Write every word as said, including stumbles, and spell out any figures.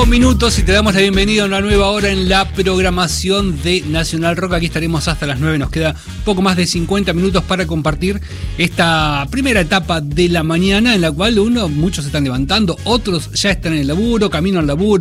con minutos y te damos la bienvenida a una nueva hora en la programación de Nacional Rock. Aquí estaremos hasta las nueve. Nos queda poco más de cincuenta minutos para compartir esta primera etapa de la mañana en la cual uno, muchos se están levantando, otros ya están en el laburo, camino al laburo,